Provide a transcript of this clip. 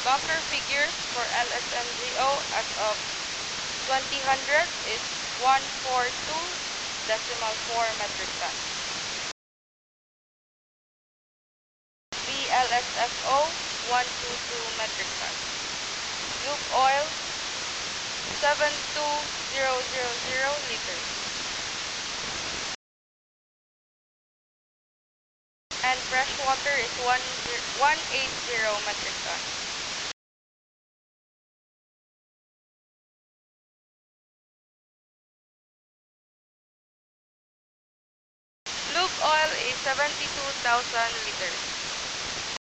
Bumper figures for LSMGO as of 2000 is 142.4 metric tons. BLSFO 122 metric tons. Lube oil 72000 liters. And fresh water is 180 metric tons. Lube oil is 72,000 liters.